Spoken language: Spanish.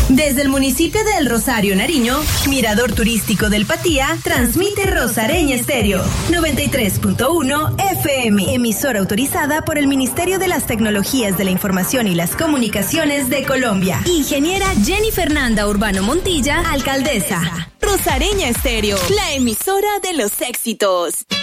Desde el municipio de El Rosario, Nariño, Mirador Turístico del Patía, transmite Rosareña Estéreo, 93.1 FM, emisora autorizada por el Ministerio de las Tecnologías de la Información y las Comunicaciones de Colombia. Ingeniera Jenny Fernanda Urbano Montilla, alcaldesa. Rosareña Estéreo, la emisora de los éxitos.